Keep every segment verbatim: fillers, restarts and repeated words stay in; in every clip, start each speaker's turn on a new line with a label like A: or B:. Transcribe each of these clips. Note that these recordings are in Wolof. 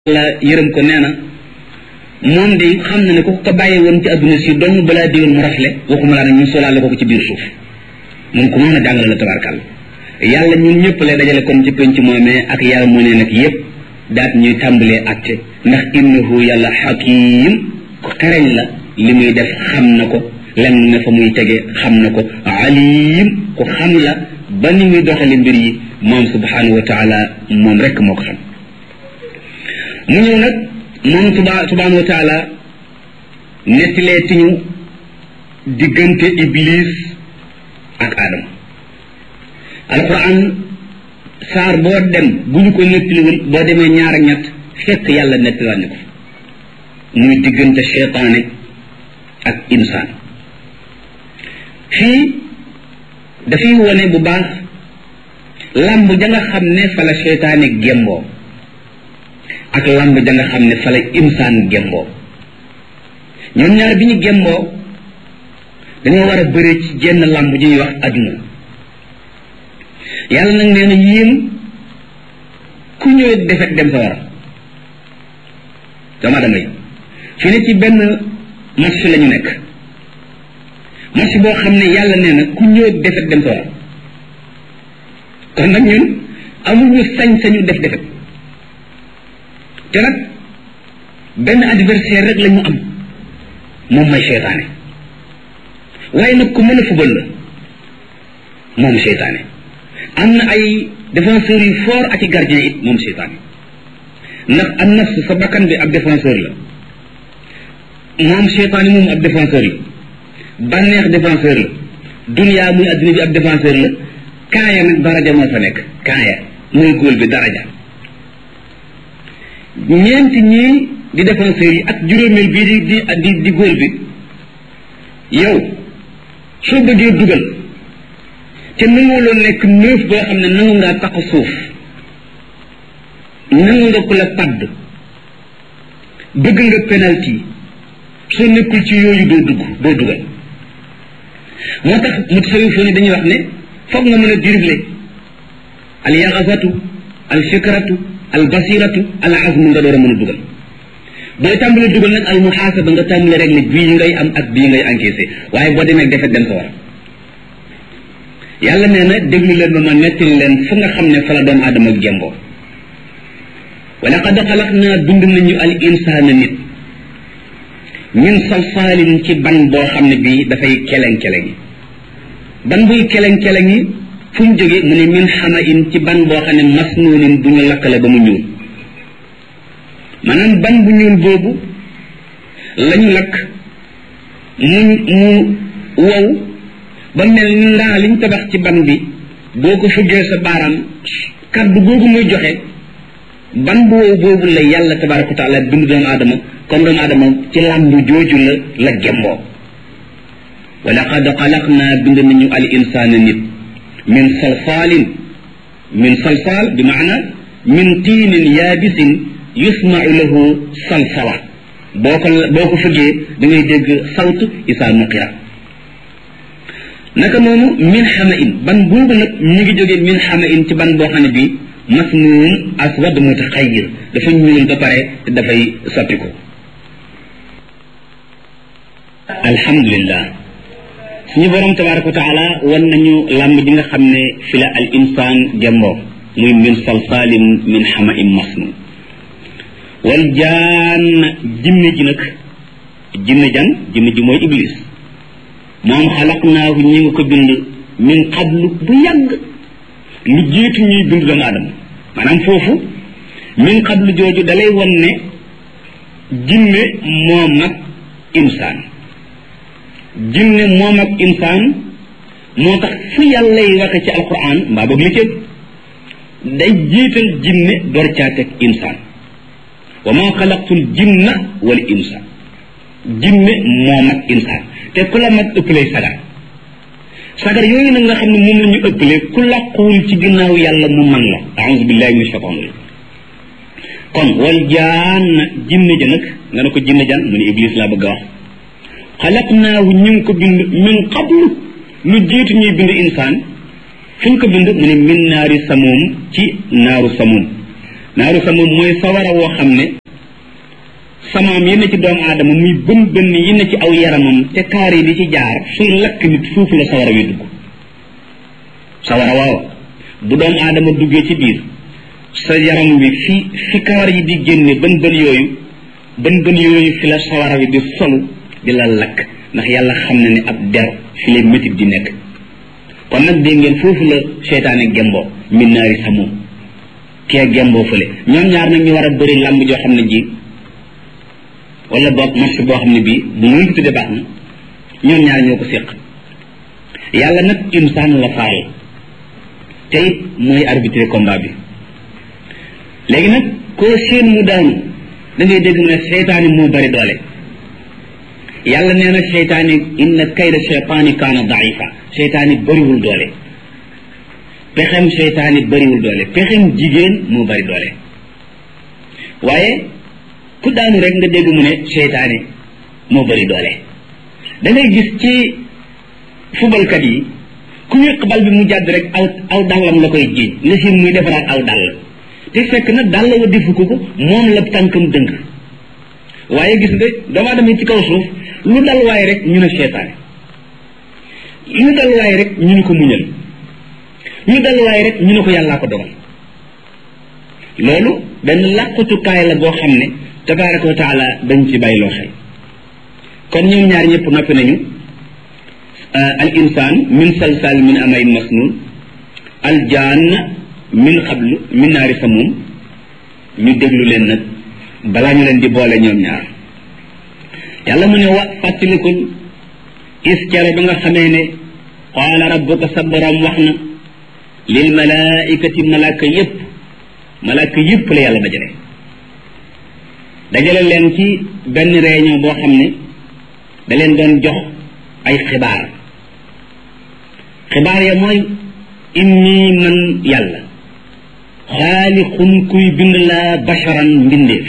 A: la yërëm ko nee na moom de xam na ne ku ko bàyyi woon ci adduna si dong balaa déwén mu rafle waxuma laa nag ñu solaale ko ko ci biir suuf moom ku mën a jàngale la tabarkal yàlla ñun ñëpp lay dajale kon ci penc moomee ak yàlla mu ne nag yëpp daat ñuy tàmbalee atte ndax innahu yàlla xakim ku xereñ la li muy def xam na ko lenn ne fa muy tege xam na ko alim ku xam la ba ni muy doxale mbir yi moom subhanahu wa taala moom rek moo ko xam mu ñëw nag moom tuba subhanahu wa taala nettilee tiñu diggante iblis ak aadama alquran saar boo dem bu ñu ko nettiliwul boo demee ñaar ak ñett fekk yàlla nettilaat ne ko muy diggante cheytaane ak insaan fii dafay wone bu baax làmb ja nga xam ne fa la cheytaane gemboo ak lamb ja nga xam ne fa la insaan gemboo ñoom ñaar bi ñu gemboo dañoo war a bëre ci jenn lamb ji ñuy wax adduna yàlla nag nee na yéen ku ñëwee defet dem sa war a dama damay fi ne ci benn match la ñu nekk match boo xam ne yàlla nee na ku ñëwee defet dem sa war a kon nag ñun amuñu sañ-sañu def defet te nag benn adversaire rek la ñu am moom mooy seytaane waaye nag ku mën a fubal la moom seytaane am na ay défenseurs yu fort ak i gardien it moom seytaane ndax am nafs sa bakkan bi ab défenseur la moom seytaane moom ab défenseur la bànneex défenseur la duniyaa muy adduna bi ab défenseur la kaaya nag daraja moo fa nekk kaaya muy góol bi daraja ñeenti ñii di défenseurs yi ak juróomeel bii di di di di góol bi yow soo bëggee dugal te nangu loo nekk neuf boo xam ne nangu ngaa tax suuf nangu nga ku la padd bëgg nga penalty soo nekkul ci yooyu doo dugg doo dugal moo tax mu tasawufoo ni dañuy wax ne foog nga mën a dribbler al yaxasatu al fikratu al basiratu al azmu nga door a mën a dugal booy tàmbali dugal nag al muhaasaba nga tàmbali régler bii ngay am ak bii ngay encaissé waaye boo demee defet dem sa war yàlla nee na déglu leen ma ma nettali leen fu nga xam ne fa la doomu aadama ak jemboo wa laqad xalaqnaa dund nañu al insaana nit min salsaalin ci ban boo xam ne bii dafay keleng-keleng yi ban buy keleng-keleng yi fu ñu jógee mu ne min xama in ci ban boo xam ne masnuunin bu ñu lakkale ba mu ñuul maanaam ban bu ñuul boobu lañu lakk mu mu wow ba mel ni ndaa liñ tabax ci ban bi boo ko fuggee sa baaraam kaddu googu muy joxe ban bu wow boobu la yàlla tabaraka wa taala bind doomu aadama comme doomu aadama ci làmb jooju la la gemboo wa laqad xalaqnaa bind nañu al insaana nit min salsaalin min salsaal bi maana min tiinin yaabisin yusmau lahu salsala boo ko boo ko fëggee da ngay dégg sawt isaa nuqira naka noonu min xama in ban boobu nag ñu ngi jógee min xama in ci ban boo xam ne bii masnuun aswad mutaxayyir dafa ñuul ba pare te dafay soppiku alhamdulillah suñu borom tabaraka wa taala wan nañu làmb ji nga xam ne fi la al insaan gemboo muy min salsaalin min xama in masnuun wal jaan jinne ji nag jinne jan jinne ji mooy iblis moom xalaqnaahu ñi nga ko bind min qablu bu yàgg lu jiitu ñuy bind doomu aadama maanaam foofu min qablu jooju dalay wan ne jinne moom ak insaan jinne moom ak insaan moo tax fu yàlla yi waxe ci alquran mbaa boog li cëg day jiital jinne door caateeg insaan wa maa xalaqtul jinna wal insa jinne moom ak insaan te ku la mag ëppalee sagar sagar yooyu nag nga xam ne moom la ñu ëppalee ku làquwul ci ginnaaw yàlla mu man la a'uuzu billahi min shaytaan rajim kon wal jaan jinne ja nag nga ne ko jinne jan mu ne iblis laa bëgg a wax xalaqnaahu ñu ngi ko bind min qablu lu jiitu ñuy bind insaan fu ñu ko bind mu ne min naari samuum ci naaru samuum naaru samum mooy sawara woo xam ne samaam yi na ci doomu aadama muy bën bën yi na ci aw yaramam te kaar yi di ci jaar suy lakk nit foofu la sawara wi dugg sawara waaw bu doomu aadama duggee ci biir sa yaram wi fi fi kaar yi di génne bën bën yooyu bën bën yooyu fi la sawara wi di solu di la lakk ndax yàlla xam na ne ab der fi lay métit di nekk kon nag dégg ngeen foofu la seytaane gemboo min naari samum kee gemboo fële ñoom ñaar nag ñu war a bëri làmb joo xam ne ji wala boog match boo xam ne bii bu ñu ko tuddee baax na ñoom ñaar ñoo ko séq yàlla nag insaan la faal te it mooy arbitré combat bi léegi nag koo seen mu daanu da ngay dégg mu ne seytaani moo bari doole yàlla nee na seytaani inna kayda seytaani kaana daifa seytaani bariwul doole pexem seytaani bariwul doole pexem jigéen moo bari doole waaye ku daanu rek nga dégg mu ne seytaane moo bari doole da ngay gis ci fubalkat yi ku wéq bal bi mu jàdd rek aw aw dàllam la koy jiiñ nga siin muy defaraat aw dàll te fekk na dàll wa defu ko ko moom la tànkam dënk waaye gis nga doomu aadama ci kaw suuf lu dal waaye rek ñu ne seytaane lu dal waaye rek ñu ne ko muñal lu dal waaye rek ñu ne ko yàllaa ko dogal loolu benn làqutukaay la boo xam ne tabaraka wa taala dañ ci bàyyi loo xel kon ñoom ñaar ñëpp noppi nañu al insaan min salsal min amayn masnun al jaan min xablu min naari samum ñu déglu leen nag balaa ñu leen di boole ñoom ñaar yàlla mu ne wa fàttalikul iskere ba nga xamee ne qaala rabbuka sa borom wax na lil malaikati malaaka yépp malaaka yépp la yàlla dajale dajale leen ci benn réunion boo xam ne da leen doon jox ay xibaar xibaar ya mooy inni man yàlla xaalixun kuy bind laa basharan mbindeef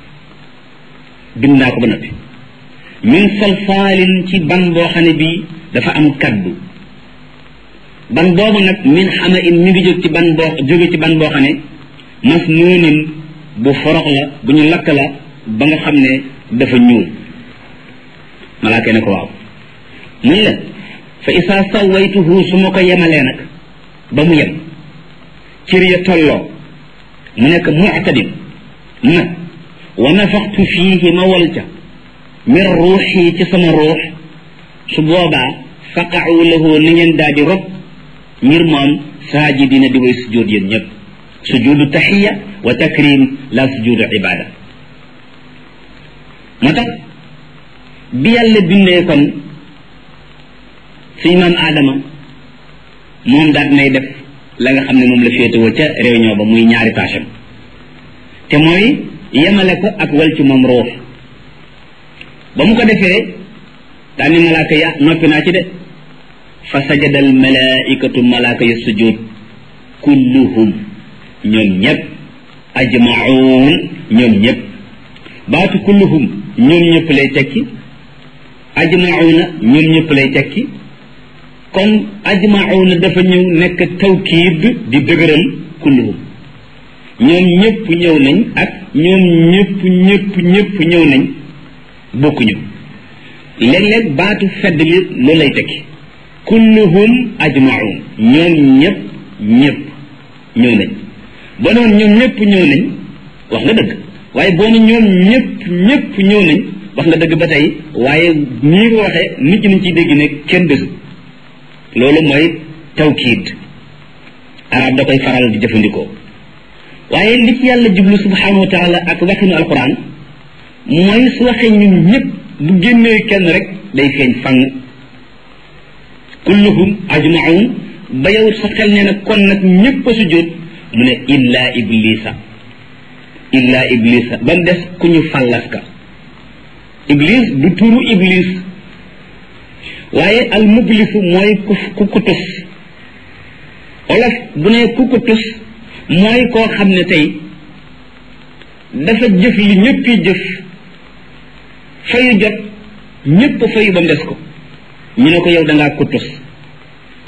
A: bind naa ko ba noppi min salsaalin ci ban boo xam ne bii dafa am kaddu ban boobu nag min xama in mi ngi jóg ci ban boo jóge ci ban boo xam ne masnuunin bu forox la bu ñu lakk la ba nga xam ne dafa ñuul malaaka ne ko waaw muy la fa isaa sawaytuhu su ma ko yemalee nag ba mu yem cër ya tolloo mu nekk muctadin nag wa nafaxtu fiihi ma wal ca min ruuxi ci sama ruux su boobaa faqacu lahu ni ngeen daal di rob ngir moom saajidina di way sujjóot yéen ñëpp sujudu taxiya wa takrim la sujudu ibada moo tax bi yàlla bindee kon suñu maam aadama moom daal nay def la nga xam ne moom la féetewoo ca réunion ba muy ñaari tâcham te mooy yemale ko ak wal ci moom ruux ba mu ko defee daal ni malaaka ya noppi naa ci de fa sajada al malaikatu malaaka ya sujud kulluhum ñoom ñëpp ajmaun ñoom ñëpp baatu kulluhum ñoom ñëpp lay tekki ajmauna ñoom ñëpp lay tekki kon ajmauna dafa ñëw nekk tawkiid di dëgëral kulluhum ñoom ñëpp ñëw nañ ak ñoom ñëpp ñëpp ñëpp ñëw nañ bokkuñu léeg-léeg baatu fedd li loolu lay tekki kulluhum ajmaun ñoom ñëpp ñëpp ñëw nañ boo noonu ñoom ñëpp ñëw nañ wax nga dëgg waaye boo ne ñoom ñëpp ñëpp ñëw nañ wax nga dëgg ba tey waaye nii nga waxee nit ñi nañ ciy dégg ne kenn desu loolu mooy tawkiid arab da koy faral di jëfandikoo waaye li ci yàlla jublu subhanahu wa taala ak waxinu alquran mooy su waxee ñun ñëpp bu génnee kenn rek day feeñ fang kulluhum ajmaun ba yow sa xel nee na kon nag ñëpp a sujjóot mu ne illa iblisa illa iblisa ba mu des ku ñu fàllaska iblis du turu iblis waaye al mublisu mooy ku ku kutus olof bu ne ku kutus mooy koo xam ne tey dafa jëf li ñëpp yi jëf fayu jot ñëpp fayu ba mu des ko ñu ne ko yow da ngaa kutus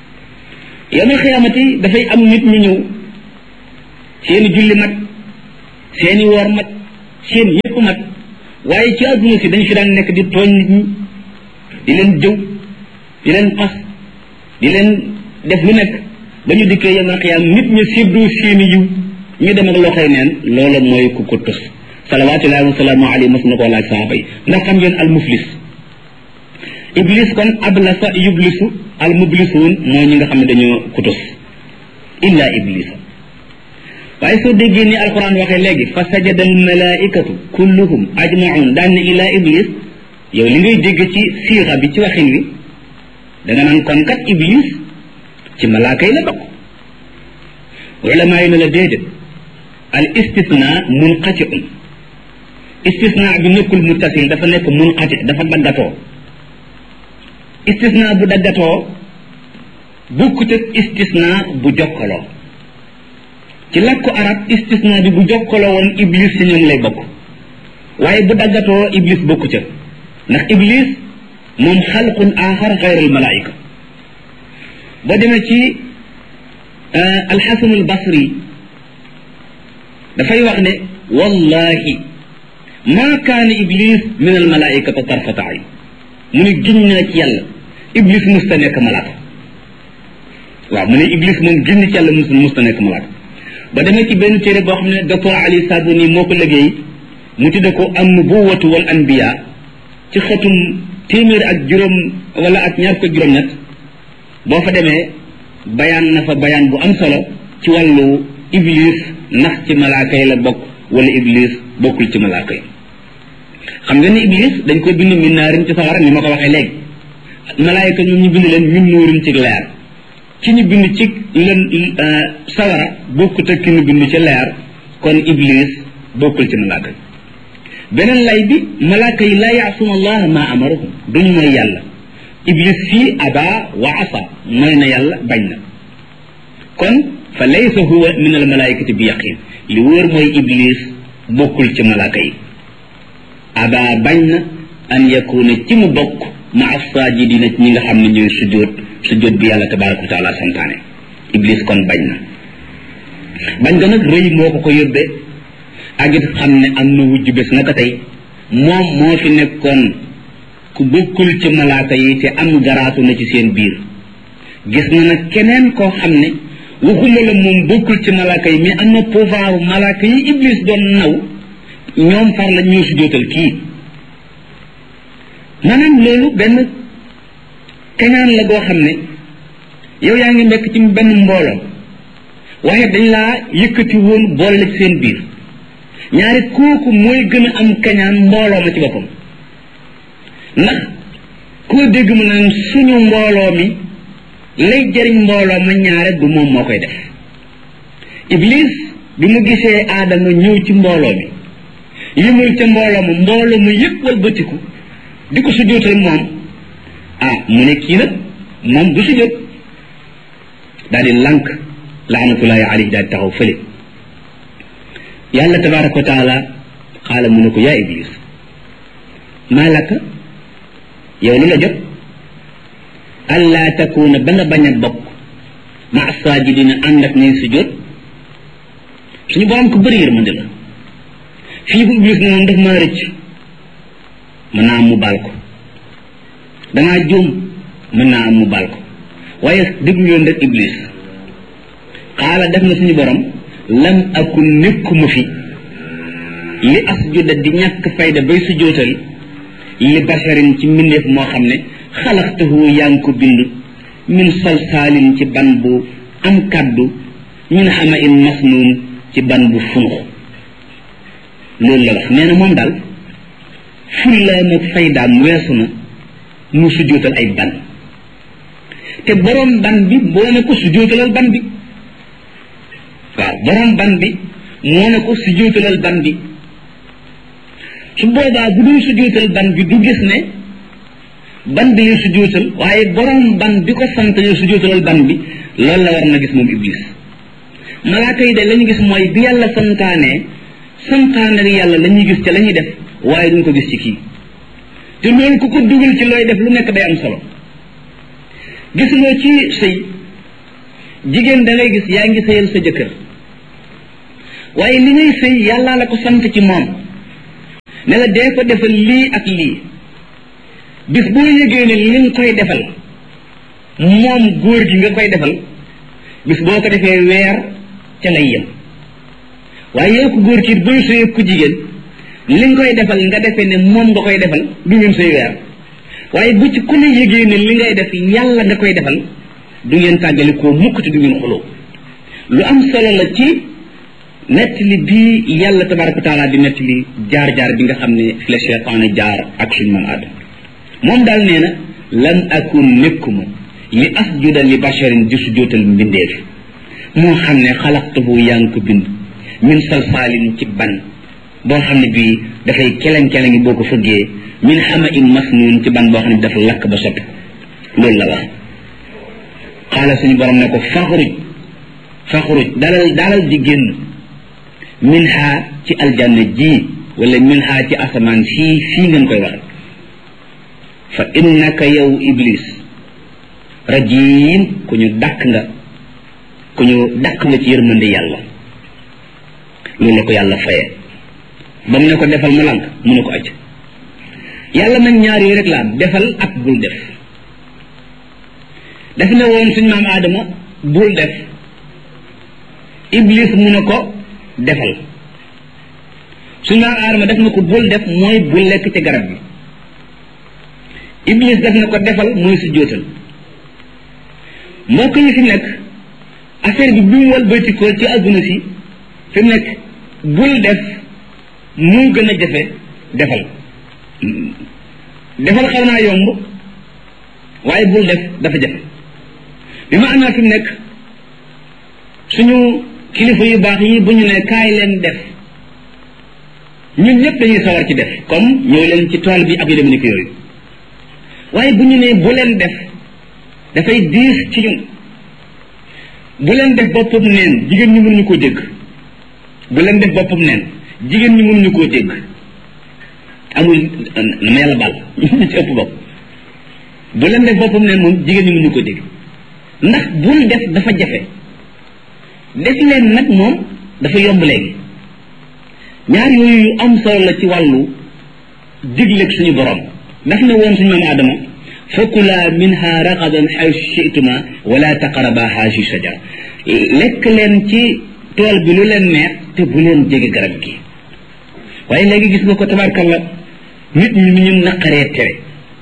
A: yawmal xiyaamati dafay am nit ñu ñëw seeni julli mat seeni woor mat seen yépp mat waaye ci àdduna si dañ fi daan nekk di tooñ nit ñi di leen jëw di leen xas di leen def lu nekk ba ñu dikkee yawmal qiyaam nit ñi séddoo seeni yiw ñu dem ak loxoy neen loola mooy ku ko tus salawaatullahi wa salaamu alayhi mas na koo laaj saxaaba yi ndax xam ngeen al muflis iblis kon ablasa yublisu al mublisuun mooy ñi nga xam ne dañoo kutus illa iblisa waaye soo déggee ni alquran waxee léegi fa sajada al malaikatu kulluhum ajmaun daan ne illa iblis yow li ngay dégg ci siixa bi ci waxin wi da nga naan kon kat iblis ci malaaka yi la bokk ulama yi ne la déedéet al istisna munqatiun istisna bi nekkul muttasil dafa nekk munqati dafa daggatoo istisna bu daggatoo bukkut ak istisna bu jokkaloo ci làkku arab istisna bi bu jokkaloo woon iblis ci ñoom lay bokk waaye bu daggatoo iblis bokku ca ndax iblis moom xalqun axar xayral malaayika boo demee ci alxasan albasri dafay wax ne wallahi ma kaana iblis min almalaayikati tarfata ayn mu ne giñ naa ci yàlla iblis musta nekk malaaka waaw mu ne iblis moom giñ ci yàlla mus musta nekk malaaka ba demee ci benn téere boo xam ne docteur Ali Sabuni moo ko liggéey mu tudde ko an nubuwatu wal anbiya ci xëtum téeméer ak juróom wala ak ñaar ko juróom-ñett boo fa demee bayaan na fa bayaan bu am solo ci wàllu iblis ndax ci malaaka yi la bokk wala iblis bokkul ci malaaka yi xam nga ni iblis dañ ko bind min naarin ci sawara ni ma ko waxee léegi malaayika ñoom ñu bind leen min nuurin ci leer ci ñu bind ci leen sawara bokkut ak ki ñu bind ci leer kon iblis bokkul ci malaaka yi beneen lay bi malaaka yi laa yaasuna allaha ma amarahum duñu mooy yàlla iblis fii aba wa asa mooy na yàlla bañ na kon fa laysa huwa min al malaikati bi yaqin li wóor mooy iblis bokkul ci malaaka yi aba bañ na an yakuna ci mu bokk ma as-sajidina ci ñi nga xam ne ñooy sujjóot sujjóot bi yàlla tabaraka wa taala santaane iblis kon bañ na bañ nga nag rëy moo ko ko yóbbee ak it xam ne am na wujj bés naka tey moom moo fi nekkoon ku bokkul ci malaaka yi te am garaatu na ci seen biir gis na nag keneen koo xam ne waxuma la moom bokkul ci malaaka yi mais am na pouvoir malaaka yi iblis doon naw ñoom far la ñoo si jootal kii maanaam loolu benn kañaan la goo xam ne yow yaa ngi nekk ci benn mbooloo waaye dañ laa yëkkati woon boole la ci seen biir ñaari kooku mooy gën a am kañaan mbooloo ma ci boppam ndax koo dégg mu naan suñu mbooloo mi lay jëriñ mbooloo ma ñaare du moom moo koy def iblis bi mu gisee aadama ñëw ci mbooloo mi yëmul ca mbooloo ma mbooloo mu yëpp walbatiku di ko sujjóotal moom ah mu ne kii nag moom du sujjóot daal di lànk laanatullahi alayhi daal di taxaw fële yàlla tabaraka wa taala xaala mu ne ko yaa iblis maa laka yow lu la jot allaa takuna ba nga bañ a bokk ma saajidina ànd ak ñuy sujjóot suñu borom ko bëri yërmande la fii bu iblis ne moom daf maa rëcc mën naa am mu baal ko dangaa juum mën naa am mu baal ko waaye déglu leen rek iblis xaala def na suñu borom lam akun nekkuma fi li asjuda di ñàkk fayda bay sujjóotal li basharin ci mbindeef moo xam ne xalaxtahu yaa ngi ko bind min salsaalin ci ban bu am kàddu min xama in masnuun ci ban bu funux loolu la wax nee na moom daal fullaam ak faydaam weesu na mu sujjóotal ay ban te borom ban bi boo ne ko sujjóotalal ban bi waaw borom ban bi moo ne ko sujjóotalal ban bi su boobaa bu dul sujjóotal ban bi du gis ne ban bi la sujjóotal waaye borom ban bi ko sant ñu sujjóotalal ban bi loolu la war na gis moom iblis malaaka yi de la ñu gis mooy bi yàlla santaane santaane yàlla la ñuy gis ca la ñuy def waaye duñ ko gis ci kii te loolu ku ko dugal ci looy def lu nekk day am solo gis nga ci sëy jigéen da ngay gis yaa ngi sëyal sa jëkkër waaye li ngay sëy yàlla la ko sant ci moom ne la dee ko defal lii ak lii bis boo yëgee ne li nga koy defal moom góor gi nga koy defal bis boo ko defee weer ca lay yem waaye yow ko góor ki booy sëy ku jigéen li nga koy defal nga defee ne moom nga koy defal du ngeen sëy weer waaye bu ci ku ne yëgee ne li ngay def yàlla nga koy defal du ngeen tàggali koo mukk te du ngeen xuloo lu am solo la ci nettali bii yàlla tabaraka wa taala di nettali jaar-jaar bi nga xam ne fi la cheytaane jaar ak suñu maam Aadama moom daal nee na lam akun nekkuma li asjuda li basharin di sujjóotal mbindeef moo xam ne xalaqtuhu yaa ngi ko bind min salsaalin ci ban boo xam ne bii dafay keleng-keleng boo ko fëggee min xama in masnuun ci ban boo xam ne bi dafa lakk ba sotti loolu la wax xaala suñu borom ne ko faxruj faxruj dalal dalal di génn min xaa ci aljanna ji wala min xaa ci asamaan fii fii ngeen koy wax fa innaka yow iblis rajim ku ñu dàkk nga ku ñu dàkk nga ci yërmande yàlla loolu la ko yàlla faye ba mu ne ko defal mu lànk mu ne ko aj yàlla nag ñaar yooyu rek la defal ak bul def daf ne woon suñ maam Aadama bul def iblis mu ne ko defal suñ maam Aadama def na ko bul def mooy bul lekk ci garab bi iblis def na ko defal mooy su jóotal mbokk yi fi nekk affaire bi bi mu walbatikoo ci adduna si fi mu nekk bul def moo gën a jafe defal defal xaw naa yomb waaye bul def dafa jafe bi ma anaa fi mu nekk suñu kilifa yu baax yi bu ñu ne kaay leen def ñun ñëpp dañuy sawar ci def comme ñëw leen ci tool bi ak yu dem ni ko yooyu waaye bu ñu ne bu leen def dafay diis ci ñun bu leen def boppam neen jigéen ñi mënuñu koo dégg bu leen def boppam neen jigéen ñi mënuñu koo dégg amul na ma yàlla baal ñu ci ëpp bopp bu leen def boppam neen moom jigéen ñi mënuñu koo dégg ndax bul def dafa jafe def leen nag moom dafa yomb léegi ñaar yooyu yu am solo la ci wàllu digleeg suñu borom daf ne woon suñu maam Aadama fakula minha ragadan xaysu chituma wala taqaraba haasi shajar lekk leen ci tool bi lu leen neex te bu leen jege garab gi waaye léegi gis nga ko tabarkalla nit ñi ni ñu naqaree tere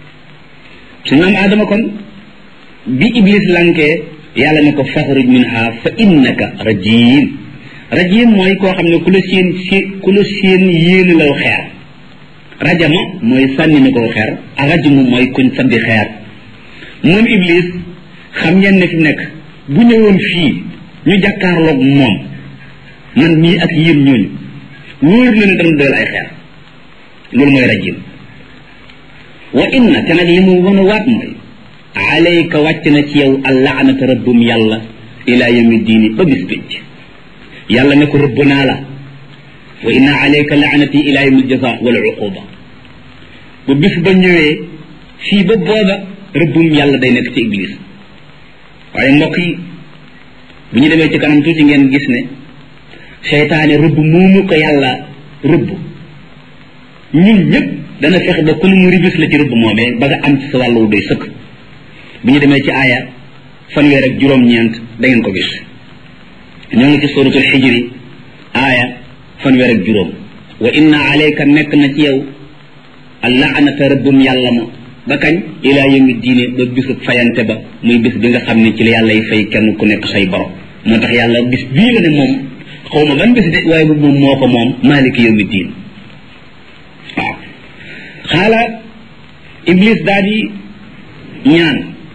A: suñu maam Aadama kon bi iblis lankee yàlla ne ko faxruj minha fa innaka rajim rajim mooy koo xam ne ku la seen si ku la seen yéene law xeer rajama mooy sànni na ko xeer a rajimu mooy kuñ sandi xeer moom iblis xam ngeen ne fi nekk bu ñëwoon fii ñu jàkkaarloog moom man mii ak yéen ñooñu wóor na ne dana doyal ay xeer loolu mooy rajim wa inna te nag li mu wan a waat mooy alayka wàcc na ci yow allaanata rabbum yàlla ila yawmi diini ba bis pénc yàlla ne ko rëbb naa la wa inna alayka laanati ila yawmi aljaza wal uquba bu bis ba ñëwee fii ba booba rëbbum yàlla day nekk ci iblis waaye mbokk yi bu ñu demee ci kanam tuuti ngeen gis ne seytaane rëbb moomu ko yàlla rëbb ñun ñëpp dana fexe ba ku nu mu ribis la ci rëbb moomee ba nga am ci sa wàllu doy sëkk bu ñu demee ci aaya fanweer ak juróom-ñeent da ngeen ko gis ñoo ngi ci suratul xijri aaya fanweer ak juróom wa inna alayka nekk na ci yow allaanata rëbbum yàlla ma ba kañ ilaa yawmi diine ba bisu fayante ba muy bis bi nga xam ne ci la yàlla y fay kenn ku nekk say borom moo tax yàlla bis bii la ne moom xaw ma ban bis de waaye bu moom moo ko moom maaliki yawmi diin waaw xaala iblis daal di ñaan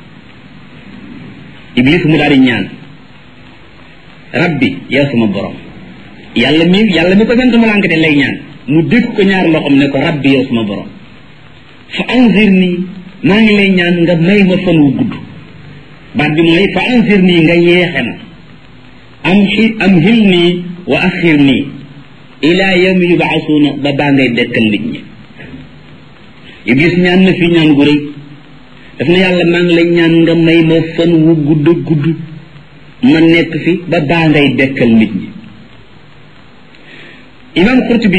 A: iblis mu daal di ñaan rabbi yow sama borom yàlla mi yàlla mi ko sant ma lànk de lay ñaan mu dégg ko ñaar loxoom ne ko rabbi yow sama borom fa anzir nii maa ngi lay ñaan nga may ma fan wu gudd baat bi mooy fa anzir nii nga yeexe ma am xi am hil nii wa axir nii ilaa yawmi yubaasuuna ba baa ngay dekkal nit ñi iblis ñaan na fi ñaan gu rëy daf na yàlla maa ngi lay ñaan nga may ma fan wu gudd gudd ma nekk fi ba baa ngay dekkal nit ñi imam Qurtubi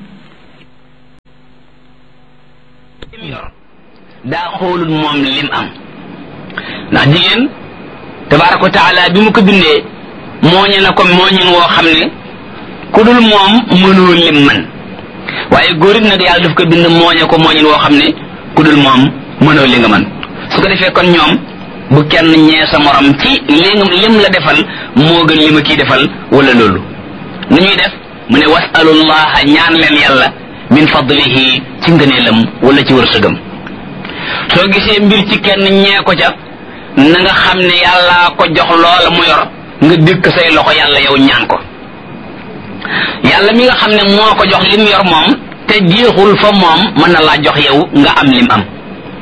B: daa xoolul moom lim am ndax jigéen tabaraka wa taala bi mu ko bindee mooñe na ko mooñin woo xam ne ku dul moom mënul lim man waaye góor it nag yàlla daf ko bind mooñe ko mooñin woo xam ne ku dul moom mënoo li nga man su ko defee kon ñoom bu kenn ñee sa morom ci li lim la defal moo gën li ma kii defal wala loolu nu ñuy def mu ne wasalullaha ñaan leen yàlla min fadlihi ci ngëneelam wala ci wërsëgam soo gisee mbir ci kenn ñee ko ca na nga xam ne yàlla ko jox loola mu yor nga dëkk say loxo yàlla yow ñaan ko yàlla mi nga xam ne moo ko jox lim yor moom te jeexul fa moom mën na laa jox yow nga am lim am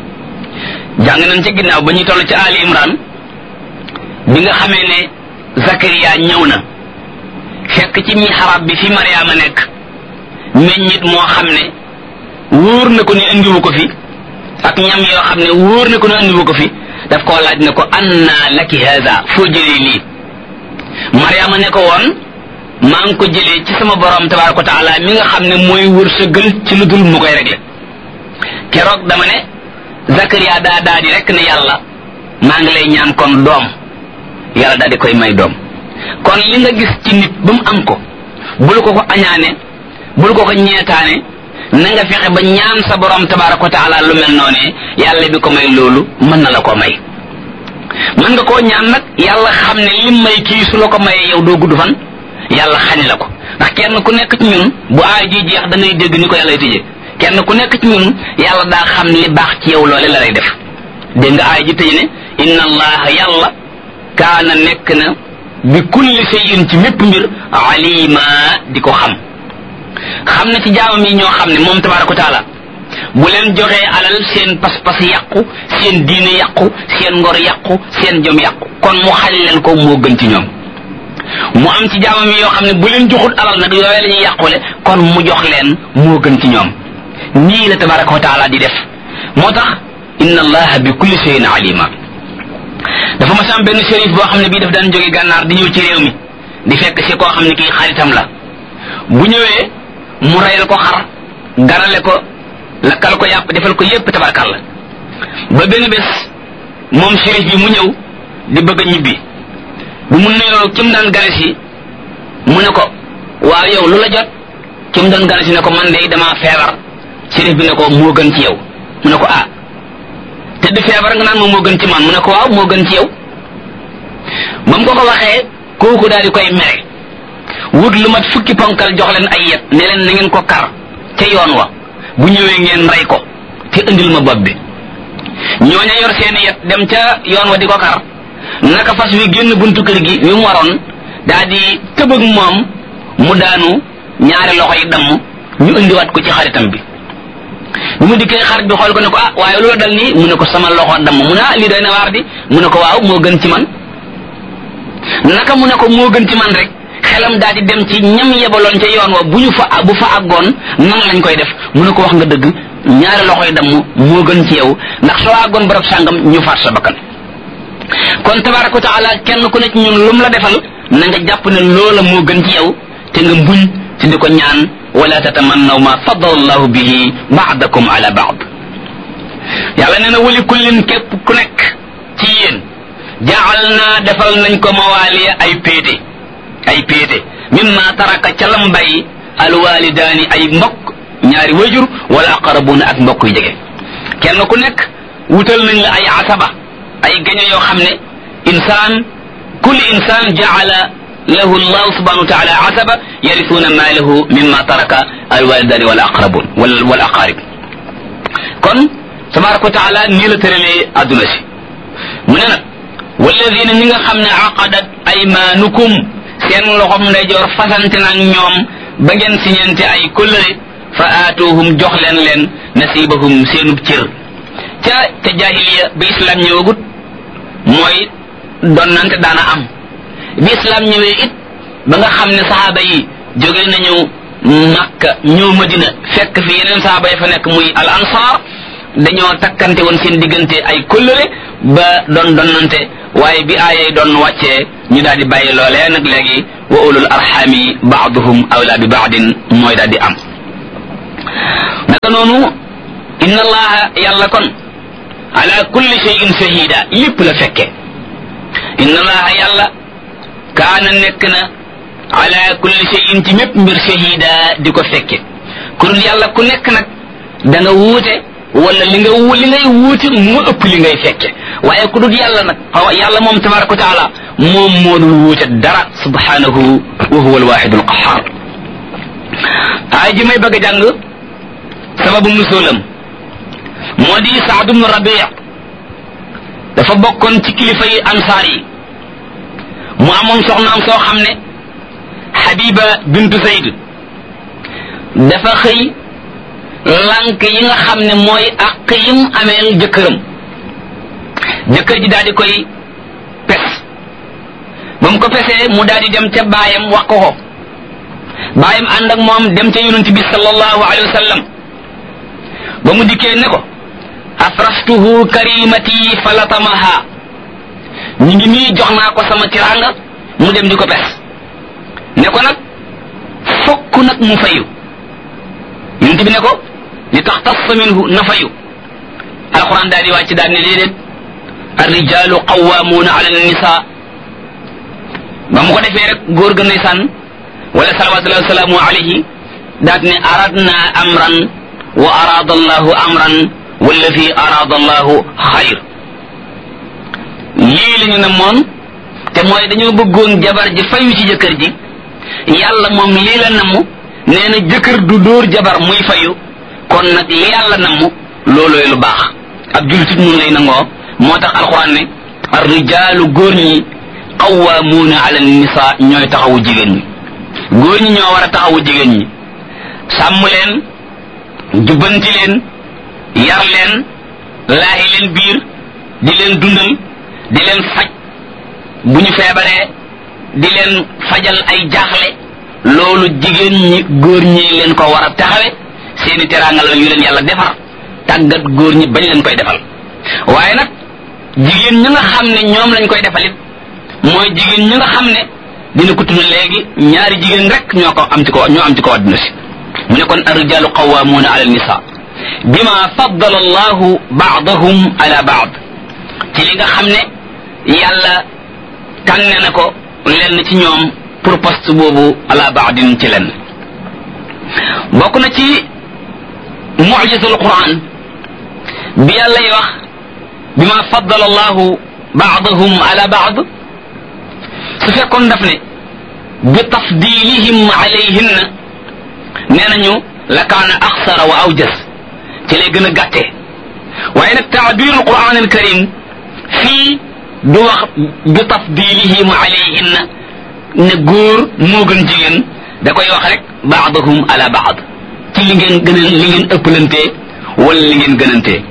B: jàng nañ ci ginnaaw ba ñuy toll ci Ali Imran bi nga xamee ne Zakariya ñëw na fekk ci mihrab bi fi Mariama nekk meññit moo xam ne wóor na ko ni indiwu ko fi ak ñam yoo xam ne wóor na ko ni indiwu ko fi daf koo laaj ne ko anna laki haza foo jëlee lii Mariama ne ko woon maa ngi ko jëlee ci sama borom tabaraka wa taala mi nga xam ne mooy wërsëgal ci lu dul mu koy réglé keroog dama ne Zakariya daa daa di rek ne yàlla maa ngi lay ñaan kon doom yàlla daa di koy may doom kon li nga gis ci nit ba mu am ko bul ko ko añaane bul ko ko ñeetaane na nga fexe ba ñaan sa borom tabaraka wa taala lu mel noonee yàlla bi ko may loolu mën na la ko may mën nga koo ñaan nag yàlla xam ne lim may kii su la ko mayee yow doo gudd fan yàlla xañ la ko ndax kenn ku nekk ci ñun bu aay ji jeex da ngay dégg ni ko yàlla tëjee kenn ku nekk ci ñun yàlla daa xam li baax ci yow loole la lay def dégg nga aay ji tëj ne inna allaha yàlla kaana nekk na bi kulli shay'in ci mépp mbir alima di ko xam xam na ci jaamam yi ñoo xam ne moom tabaraka wa taala bu leen joxee alal seen pas-pas yàqu seen diine yàqu seen ngor yàqu seen jom yàqu kon mu xañ leen ko moo gën ci ñoom mu am ci jaamam yi yoo xam ne bu leen joxul alal nag yooyu la ñuy yàqule kon mu jox leen moo gën ci ñoom nii la tabaraka wa taala di def moo tax inna allaha bi kulli shay'in alima dafa ma sam benn shérif boo xam ne bii daf daan jóge gànnaar di ñëw ci réew mi di fekk si koo xam ne kii xaritam la bu ñëwee mu reyal ko xar garale ko lakkal ko yàpp defal ko yépp tabarkalla ba benn bés moom shérif bi mu ñëw di bëgg a ñibbi bu mu nuyoo ki mu daan gane si mu ne ko waaw yow lu la jot ki mu doon gane si ne ko man de damaa feebar shérif bi ne ko moo gën ci yow mu ne ko ah te di feebar nga naan moom moo gën ci man mu ne ko waaw moo gën ci yow ba mu ko ko waxee kooku daal di koy mere wut lu mat fukki ponkal jox leen ay yet ne leen na ngeen ko kar ca yoon wa bu ñëwee ngeen rey ko te indil ma bopp bi ñooña yor seeni yet dem ca yoon wa di ko kar naka fas wi génn buntu kër gi wi mu waroon daa di tëbëg moom mu daanu ñaari loxo yi damm ñu indiwaat ko ci xaritam bi bu mu dikkee xarit bi xool ko ne ko ah waaye loolu dal nii mu ne ko sama loxo damm mu ne ah lii doy na waar di mu ne ko waaw moo gën ci man naka mu ne ko moo gën ci man rek xelam daal di dem ci ñam yebaloon ca yoon wa bu ñu fa bu fa àggoon nan lañ koy def mu ne ko wax nga dëgg ñaari loxo yi damm moo gën ci yow ndax soo àggoon barab sàngam ñu faat sa bakkan kon tabaraka wa taala kenn ku ne ci ñun lum la defal na nga jàpp ne loola moo gën ci yow te nga mbuñ te di ko ñaan wala tatamannaw ma faddala allahu bihi ba'dakum ala ba'd yàlla nee na wali kullin képp ku nekk ci yéen jaal naa defal nañ ko mawaaliya ay péete ay péete mimma taraka ca lam bay alwalidaani ay mbokk ñaari wajur wala aqrabuna ak mbokk yu jege kenn ku nekk wutal nañ la ay asaba ay gaño yoo xam ne insaan kulli insaan jaala lahu allah subhanahu wa taala asaba yarithuna maalahu mimma taraka alwalidani wal aqrabun wal wal aqarib kon tabaraka wa taala nii la tëralee adduna si mu ne nag walladina ñi nga xam ne aqadat aymanukum seen loxom ndeyjoor fasante nag ñoom ba ngeen siñente ay kóllëre fa aatuhum jox leen leen nasibahum seenub cër ca ca jahiliya bi islam ñëwagut mooy donnante daana am bi islam ñëwee it ba nga xam ne sahaaba yi jóge nañu Makka ñëw Madina fekk fi yeneen sahaaba yi fa nekk muy al ansar dañoo takkante woon seen diggante ay kóllëre ba doon donnante waaye bi aayay doon wàccee ñu daal di bàyyi loolee nag léegi wa ulul arxami baaduhum awla bi baadin mooy daal di am naka noonu inna allaha yàlla kon ala kulli shay'in shahida lépp la fekke inna allaha yàlla kaana nekk na ala kulli shay'in ci mépp mbir shahida di ko fekke ku dul yàlla ku nekk nag da nga wuute wala li nga li ngay wuute mu ëpp li ngay fekke waaye ku dul yàlla nag xaw yàlla moom tabaraka wa taala moom moo dul wuute dara subhanahu wa huwa alwaxidu alqahar ay ji may bëgg a jàng sababu nusulam moo di Saad ibn Rabi dafa bokkoon ci kilifa yi ansaar yi mu amoon soxnaam soo xam ne Habiba bintu Zayd dafa xëy lànk yi nga xam ne mooy àq yim ameel jëkkëram jëkkër ji daal di koy pes ba mu ko pesee mu daal di dem ca baayam wax ko ko baayam ànd ak moom dem ca yonent bi sallallahu alayhi wa sallam ba mu dikkee ne ko afrastuhu karimati falatamaha ñu ngi nii jox naa ko sama tiraanga mu dem di ko pes ne ko nag fokk nag mu fayu yonent bi ne ko li tax tassa minhu na fayu alquran daal di wàcc daal ne déedéet arrijalu qawwamuuna ala nisa ba mu ko defee rek góor ga ndeysaan wala salawatullahi wasalaamu alayhi daat ne aradna amran wa arada allahu amran walladi arada allahu xayr lii la ñu ne moon te mooy dañoo bëggoon jabar ji fayu ci jëkkër ji yàlla moom lii la namm nee na jëkkër du dóor jabar muy fayu kon nag li yàlla namm loolooy lu baax ab jullit mun lay nangoo moo tax alquran ne ar rijaalu góor ñi qawwaamuuna ala nisa ñooy taxawu jigéen ñi góor ñi ñoo war a taxawu jigéen ñi sàmm leen jubbanti leen yar leen laahi leen biir di leen dundal di leen faj bu ñu feebaree di leen fajal ay jaaxle loolu jigéen ñi góor ñi leen ko war a taxawe seeni teraanga la yu leen yàlla defar tàggat góor ñi bañ leen koy defal waaye nag jigéen ñi nga xam ne ñoom lañ koy defalit mooy jigéen ñi nga xam ne dina ko tudd léegi ñaari jigéen rek ñoo ko am ci ko ñoo am ci ko adduna si mu ne kon ar-rijaalu qawwaamuuna ala an-nisaa bima faddala allahu ba'dahum ala ba'd ci li nga xam ne yàlla tànne na ko lenn ci ñoom pour poste boobu ala ba'din ci lenn bokk na ci mu'jizul Qur'an bi yàlla yi wax bima faddala allahu ba'dahum ala ba'd su fekkoon daf ne bi tafdilihim alayhinna nee nañu la kaana axsara wa awjas ci lay gën a gàttee waaye nag taabirul Qur'an al karim fii du wax bi tafdilihim alayhinna ne góor moo gën jigéen da koy wax rek baadahum ala baad ci li ngeen gën a li ngeen ëppalantee wala li ngeen gënantee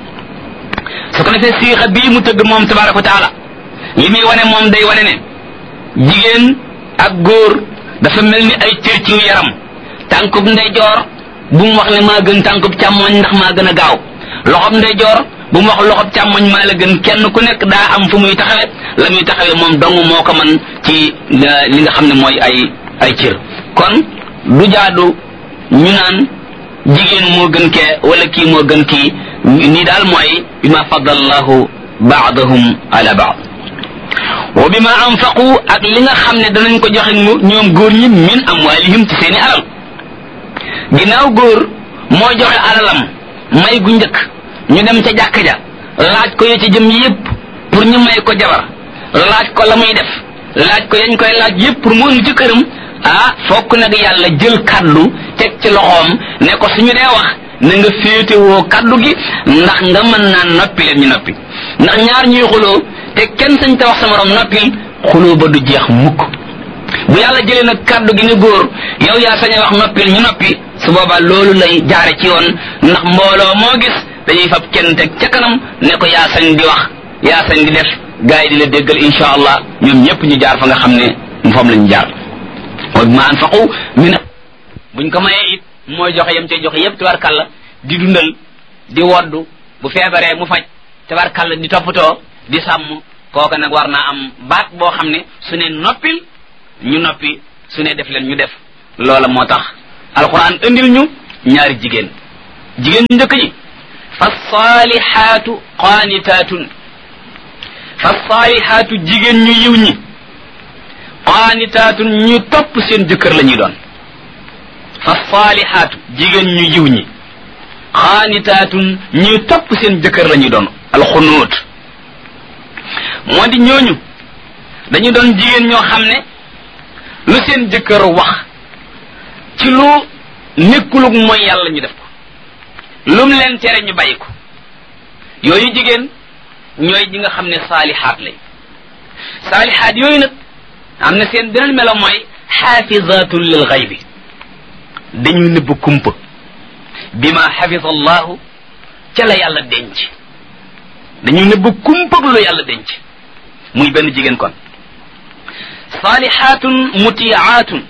B: su ko defee siixa bii mu tëgg moom tabaraka wa taala li muy wane moom day wane ne jigéen ak góor dafa mel ni ay cër ci yaram tànkub ndeyjoor bu mu wax ne maa gën tànkub càmmoñ ndax maa gën a gaaw loxob ndeyjoor bu mu wax loxob càmmoñ maa la gën kenn ku nekk daa am fu muy taxawe la muy taxawe moom dong moo ko man ci li nga xam ne mooy ay ay cër kon du jaadu ñu naan jigéen moo gën kee wala kii moo gën kii nii daal mooy bima faddallahu baadahum ala baad wa bima anfaqu ak li nga xam ne danañ ko joxe ñoom góor ñi min amwalihim ci seeni alal ginnaaw góor moo joxe alalam may gu njëkk ñu dem ca jàkk ja laaj ko yo ci jëm yépp pour ñu may ko jabar laaj ko la muy def laaj ko yañ koy laaj yépp pour mu indi ci këram ah fokk nag yàlla jël kaddu teg ci loxoom ne ko suñu dee wax na nga féetewoo kaddu gi ndax nga mën naa noppi leen ñu noppi ndax ñaar ñuy xuloo te kenn sañ te wax sa morom noppil xuloo ba du jeex mukk bu yàlla jëlee nag kaddu gi ne góor yow yaa sañ a wax noppil ñu noppi su boobaa loolu lay jaare ci yoon ndax mbooloo moo gis dañuy fab kenn teg ca kanam ne ko yaa sañ di wax yaa sañ di def gaa yi di la déggal insha allah ñoom ñëpp ñu jaar fa nga xam ne fam lañu jaar wa bima anfaqu min buñ ko mayee it mooy joxe yam cay joxe yépp tabarkàlla di dundal di woddu bu feebaree mu faj tabarkàlla di toppatoo di sàmm kooka nag war naa am baat boo xam ne su ne noppil ñu noppi su ne def leen ñu def loola moo tax alquran indil ñu ñaari jigéen jigéen ñu njëkk ñi fa saalihaatu qaanitaatun fa saalihaatu jigéen ñu yiw ñi qaanitaatun ñu topp seen jëkkër la ñuy doon fa saalihaatu jigéen ñu yiw ñi qaanitaatun ñu topp seen jëkkër la ñuy doon alxunuut moo di ñooñu dañu doon jigéen ñoo xam ne lu seen jëkkër wax ci lu nekkulug mooy yàlla ñu def ko lum leen tere ñu bàyyi ko yooyu jigéen ñooy ji nga xam ne saalihaat lay saalihaat yooyu nag am na seen beneen melo mooy xaafizaatun lil xaybi dañuy nëbb kumpa bi ma xafisa allahu ca la yàlla denc dañuy nëbb kumpag lu yàlla denc muy benn jigéen kon saalihaatun mutiyaatun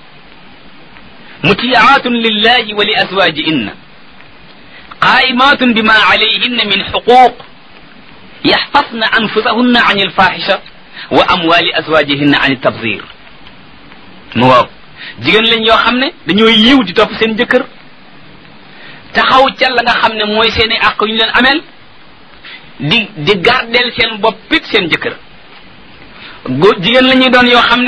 B: mutiyaatun lillahi wa li azwajihinna qaimatun bima alayhinna min xuquq yaxfasna anfusahunna an alfahisha wa amwali azwajihinna an altabzir mu waaw jigéen lañ yoo xam ne dañoo yiw di topp seen jëkkër taxaw ca la nga xam ne mooy seen i àq yu ñu leen ameel di di gardeel seen boppit seen jëkkër góor jigéen la ñuy doon yoo xam ne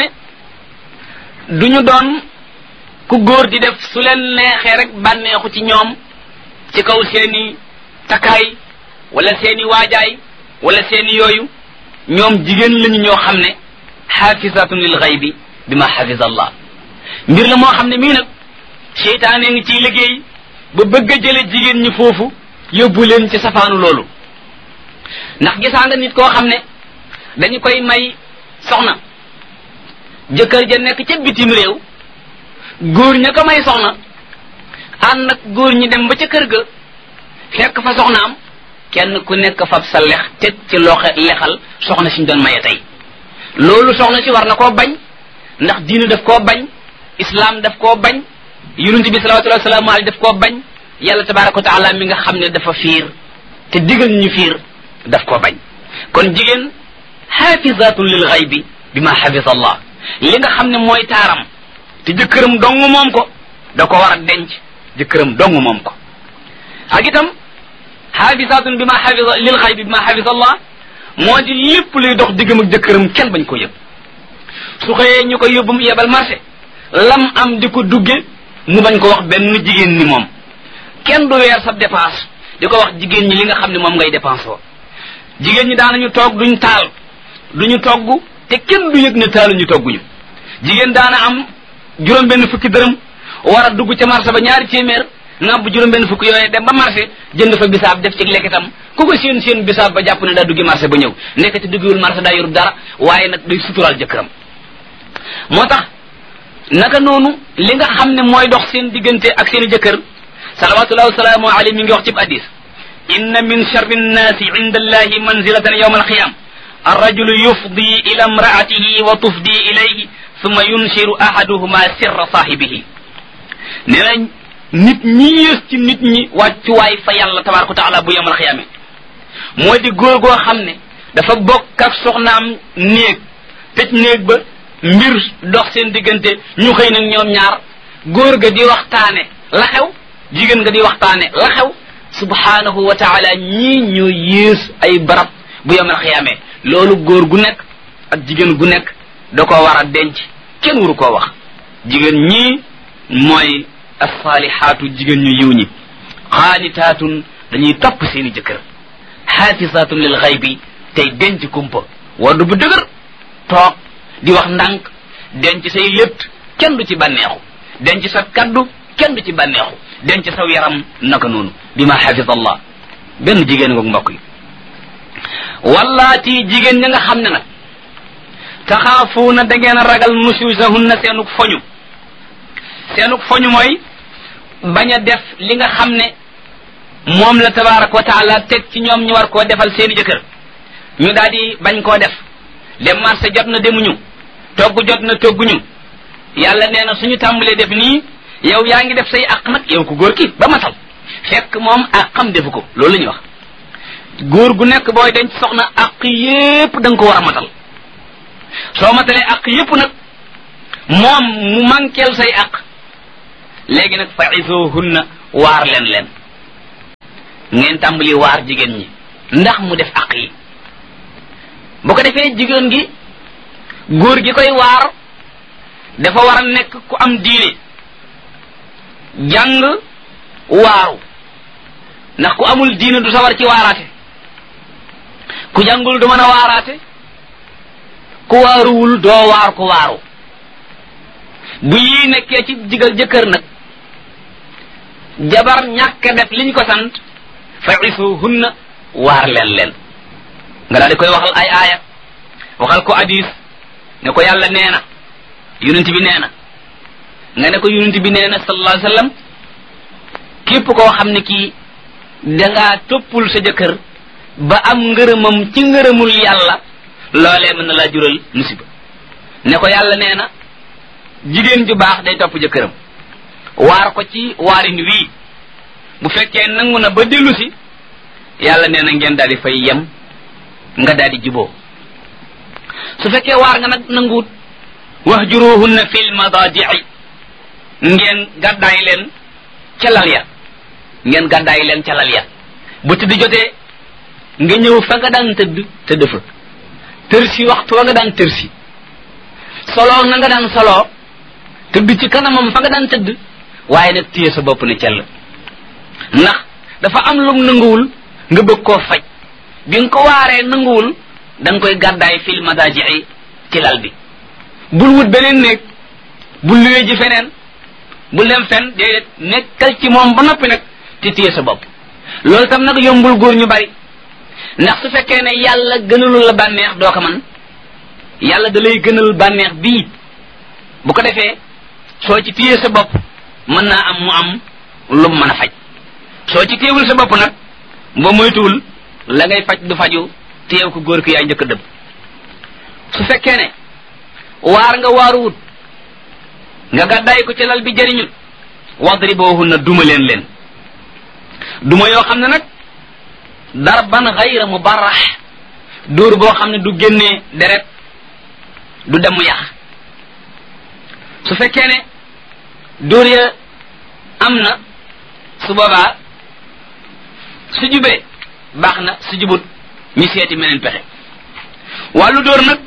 B: duñu doon ku góor di def su leen neexee rek bànneexu ci ñoom ci kaw seeni takkaay wala seeni waajaay wala seeni yooyu ñoom jigéen lañu ñoo xam ne xaafisatun lil xaybi bi ma xafisa allah mbir la moo xam ne mii nag seytaane ngi ciy liggéey ba bëgg a jële jigéen ñi foofu yóbbu leen ci safaanu loolu ndax gisaa nga nit koo xam ne dañu koy may soxna jëkkër ja nekk ca bitim réew góor ña ko may soxna ànd nag góor ñi dem ba ca kër ga fekk fa soxnaam kenn ku nekk fab sa lex teg ci loxe lexal soxna siñ doon maye tey loolu soxna si war na koo bañ ndax diine daf koo bañ islam daf koo bañ yonent bi salawatullahi wasalaamu alayhi daf koo bañ yàlla tabaraka wa taala mi nga xam ne dafa fiir te digal ñu fiir daf koo bañ kon jigéen xaafizatun lil xaybi bi ma xafisa allah li nga xam ne mooy taaram te jëkkëram dong moom ko da ko war a denc jëkkëram dong moom ko ak itam xaafizatun bi ma xafisa lil xaybi bi ma xafisa allah moo di lépp luy dox diggam ak jëkkëram kenn bañ ko yëg su xëyee ñu ko yóbbu mu yebal marché lam am di ko dugge mu bañ ko wax benn jigéen ni moom kenn du weer sa dépense di ko wax jigéen ñi li nga xam ne moom ngay dépense woo jigéen ñi daanañu toog duñ taal duñu togg te kenn du yëg ne taaluñu togguñu jigéen daana am juróom benn fukki dërëm war a dugg ca marché ba ñaari téeméer nga bu juróom benn fukki yooyee dem ba marché jënd fa bisaab def ci lekkitam ku ko seen seen bisaab ba jàpp ne daa duggi marché ba ñëw nekkati duggiwul marché daa yorub dara waaye nag day suturaal jëkkëram moo tax naka noonu li nga xam ne mooy dox seen diggante ak seen i jëkkër salawatullahi wasalaamu alayhi mi ngi wax ci hadis inna min charri nnaasi inda allahi manzilatan yawma alqiyama arrajulu yufdi ila imraatihi wa tufdi ilayhi summa yunshiru ahaduhuma sirra saahibihi nee na nit ñi yées ci nit ñi wàccuwaay fa yàlla tabaraka wa taala bu yawmal xiyaama moo di góor goo xam ne dafa bokk ak soxnaam néeg tëj néeg ba mbir dox seen diggante ñu xëy nag ñoom ñaar góor ga di waxtaane la xew jigéen nga di waxtaane la xew subhanahu wa taala ñii ñoo yées ay barab bu yawmal xiyaama loolu góor gu nekk ak jigéen gu nekk da ko war a denc kenn waru koo wax jigéen ñii mooy assaalihaatu jigéen ñu yiw ñi xaanitaatun dañuy topp seeni jëkkër xaafisaatun lil xaybi tey denc kumpa waddu bu dëgër toog di wax ndànk denc say létt kenn du ci bànneexu denc sa kaddu kenn du ci bànneexu denc saw yaram naka noonu bi ma xafisa allah benn jigéen ngoog mbokk yi wallaati jigéen ña nga xam ne nag taxaafuuna da ngeen a ragal nusuusahunna seenuk foñu seenuk foñu mooy bañ a def li nga xam ne moom la tabaraka wa taala teg ci ñoom ñu war koo defal seeni jëkkër ñu daal di bañ koo def dem marché jot na demuñu togg jot na togguñu yàlla nee na suñu tàmbalee def nii yow yaa ngi def say àq nag yow ku góor ki ba matal fekk moom àqam defu ko loolu la ñuy wax góor gu nekk booy denc soxna àq yépp da nga ko war a matal soo matalee àq yépp nag moom mu manqueel say aq léegi nag fa izuhunna waar leen leen ngeen tàmbali waar jigéen ñi ndax mu def aq yi bu ko defee jigéen gi góor gi koy waar dafa war a nekk ku am diine jàng waaru ndax ku amul diine du sawar ci waaraate ku jàngul du mën a waaraate ku waaruwul doo waar ku waaru bu yii nekkee ci jigal jëkkër nag jabar ñàkk def liñ ko sant fa isuhunna waar leen leen nga daal di koy waxal ay aaya waxal ko hadis ne ko yàlla nee na yonent bi nee na nga ne ko yonent bi nee na sallallahu alayhi wasallam képp koo xam ne kii dangaa toppul sa jëkkër ba am ngërëmam ci ngërëmul yàlla loolee mën na laa jural musiba ne ko yàlla nee na jigéen ju baax day topp jëkkëram waar ko ci waarin wii bu fekkee nangu na ba dellu si yàlla nee na ngeen daal di fay yem nga daal di juboo su fekkee waar nga nag nanguut wahjuruhunna fil madaji'i ngeen gàddaay leen ca lal ya ngeen gàddaay leen ca lal ya bu tëdd jotee nga ñëw fa nga daan tëdd tëdd fa tërsi waxtu wa nga daan tërsi soloo na nga daan soloo tëdd ci kanamam fa nga daan tëdd waaye nag téye sa bopp ne cell ndax dafa am lum nanguwul nga bëgg koo faj bi nga ko waaree nanguwul da nga koy gàddaay fil madaji'i ci lal bi bul wut beneen néeg bul luwee ji feneen bul dem fen déedéet nekkal ci moom ba noppi nag te téye sa bopp loolu tam nag yombul góor ñu bari ndax su fekkee ne yàlla gënalul la bànneex doo ko man yàlla da lay gënal bànneex bii bu ko defee soo ci téye sa bopp mën naa am mu am lu mën a faj soo ci téewul sa bopp nag ba moytuwul la ngay faj du faju téew ko góor ki yaay njëkk a dëbb su fekkee ne waar nga waaruwut nga gàddaay ko ci lal bi jëriñul wadribuhunna duma leen leen duma yoo xam ne nag darban ghayra mubarrah dóor boo xam ne du génnee deret du dem yax su fekkee ne dóor ya am na su boobaa su jubee baax na su jubut ñu seeti meneen pexe wàllu dóor nag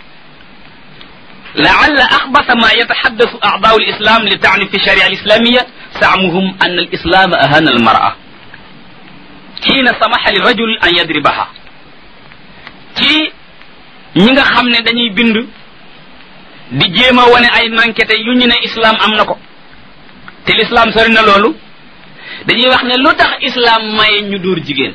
B: لعل أخبث ما يتحدث أعضاء الإسلام لتعني في الشريعة الإسلامية زعمهم أن الإسلام أهان المرأة حين سمح للرجل أن يضربها ci ñi nga xam ne dañuy bind di jéema wane ay manquete yu ñu ne islam am na ko te l'islam sori na loolu dañuy wax ne lu tax islam maye ñu dóor jigéen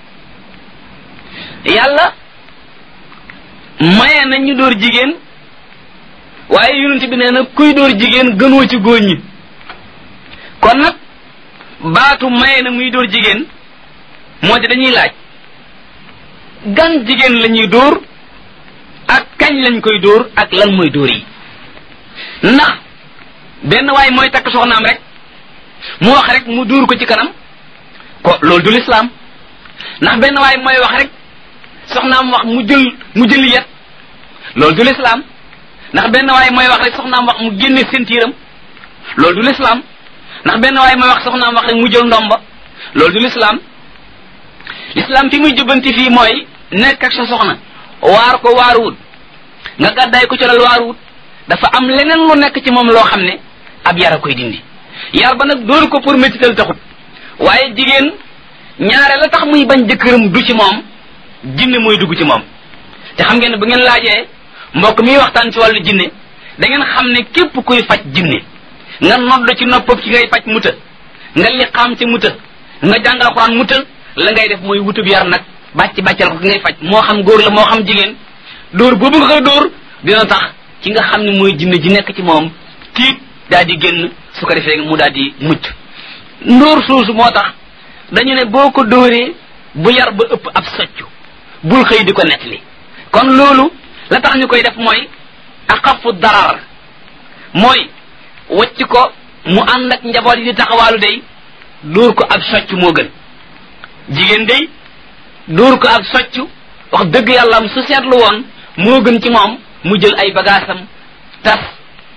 B: yàlla maye na ñu dóor jigéen waaye yonent bi nee na kuy dóor jigéen gënoo ci góor ñi kon nag baatu maye na muy dóor jigéen moo di dañuy laaj gan jigéen la ñuy dóor ak kañ lañ koy dóor ak lan mooy dóor yi ndax benn waay mooy takk soxnaam rek mu wax rek mu dóor ko ci kanam ko loolu du lislaam ndax benn waay mooy wax rek soxnaam wax mu jël mu jëli yet loolu du lislaam ndax benn waay mooy wax rek soxnaam wax mu génne sentiiram loolu du lislaam ndax benn waay mooy wax soxnaam wax rek mu jël ndomba loolu du lislaam lislaam fi muy jubbanti fii mooy nekk ak sa soxna waar ko waaruwut nga gàddaay ko ci lal waaruwut dafa am leneen lu nekk ci moom loo xam ne ab yar a koy dindi yar ba nag dóor ko pour métital taxut waaye jigéen ñaare la tax muy bañ jëkkëram du ci moom jinne mooy dugg ci moom te xam ngeen ne bu ngeen laajee mbokk mi waxtaan ci wàllu jinne da ngeen xam ne képp kuy faj jinne nga nodd ci noppam ci ngay faj muta nga liqaam ci muta nga jàngal Alxuraan muta la ngay def mooy wutub yar nag bàcc bàccal ko ki ngay faj moo xam góor la moo xam jigéen dóor boobu nga koy dóor dina tax ci nga xam ne mooy jinne ji nekk ci moom tiit daal di génn su ko defee mu daal di mucc ndóor soosu moo tax dañu ne boo ko dóoree bu yar ba ëpp ab soccu bul xëy di ko nettali kon loolu la tax ñu koy def mooy aqafu darar mooy wacc ko mu ànd ak njaboot yi di taxawaalu day dóor ko ab soccu moo gën jigéen day dóor ko ak soccu wax dëgg yàlla am su seetlu woon moo gën ci moom mu jël ay bagaasam tas